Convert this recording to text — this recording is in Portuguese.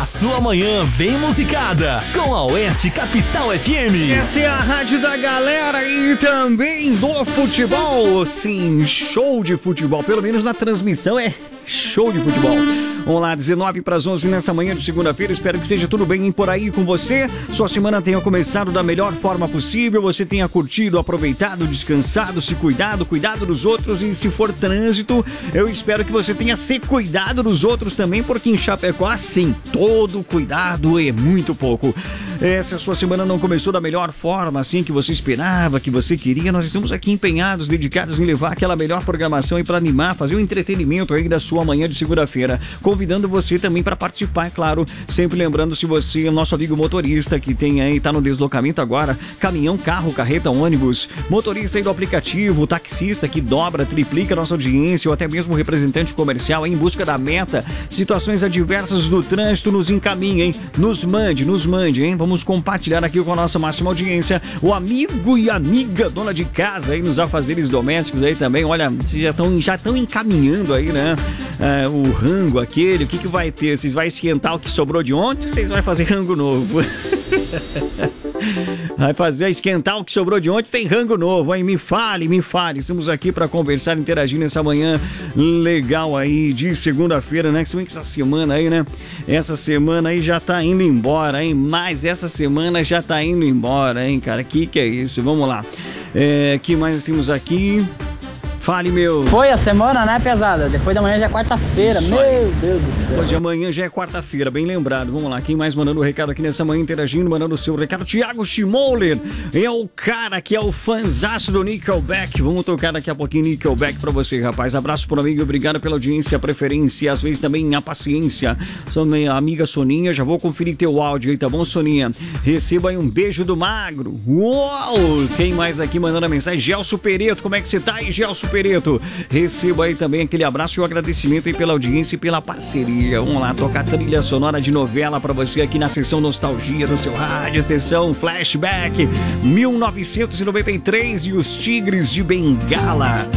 A sua manhã bem musicada com a Oeste Capital FM. Essa é a rádio da galera e também do futebol. Sim, show de futebol. Pelo menos na transmissão é show de futebol. Vamos lá, 19 para as 11 nessa manhã de segunda-feira. Espero que esteja tudo bem por aí com você. Sua semana tenha começado da melhor forma possível. Você tenha curtido, aproveitado, descansado, se cuidado dos outros. E se for trânsito, eu espero que você tenha se cuidado dos outros também, porque em Chapecó, assim, todo cuidado é muito pouco. Se a sua semana não começou da melhor forma, assim, que você esperava, que você queria, nós estamos aqui empenhados, dedicados em levar aquela melhor programação e para animar, fazer um entretenimento aí da sua manhã de segunda-feira. Convidando você também para participar, é claro, sempre lembrando, se você é nosso amigo motorista que tem aí, tá no deslocamento agora, caminhão, carro, carreta, ônibus, motorista aí do aplicativo, taxista que dobra, triplica a nossa audiência, ou até mesmo representante comercial aí em busca da meta, situações adversas do trânsito, nos encaminhe, hein? Nos mande, hein? Vamos compartilhar aqui com a nossa máxima audiência, o amigo e amiga dona de casa aí nos afazeres domésticos aí também, olha, já estão encaminhando aí, né? O rango aquele, o que vai ter? Vocês vão esquentar o que sobrou de ontem ou vocês vão fazer rango novo? Vai fazer esquentar o que sobrou de ontem, tem rango novo, hein? Me fale. Estamos aqui para conversar, interagir nessa manhã legal aí de segunda-feira, né? Que se bem que essa semana aí, né? Essa semana aí já tá indo embora, hein? Mas essa semana já tá indo embora, hein, cara? Que é isso? Vamos lá. Que mais temos aqui? Fale, meu. Foi a semana, né, pesada? Depois da manhã já é quarta-feira. Meu Deus do céu. Hoje amanhã já é quarta-feira, bem lembrado. Vamos lá, quem mais mandando o recado aqui nessa manhã, interagindo, mandando o seu recado? Thiago Schmoller é o cara que é o fanzaço do Nickelback. Vamos tocar daqui a pouquinho Nickelback pra você, rapaz. Abraço pro amigo, obrigado pela audiência, a preferência, às vezes também a paciência. Sou minha amiga Soninha, já vou conferir teu áudio aí, tá bom, Soninha? Receba aí um beijo do Magro. Uau! Quem mais aqui mandando a mensagem? Gelson Pereto, como é que você tá aí, Gelson Pereto? Receba aí também aquele abraço e o agradecimento aí pela audiência e pela parceria. Vamos lá, tocar trilha sonora de novela pra você aqui na sessão Nostalgia do seu rádio, sessão Flashback 1993 e os Tigres de Bengala.